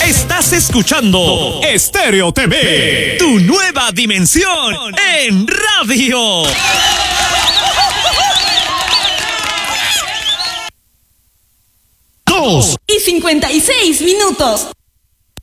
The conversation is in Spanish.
Estás escuchando Estéreo TV, tu nueva dimensión en radio. 2:56.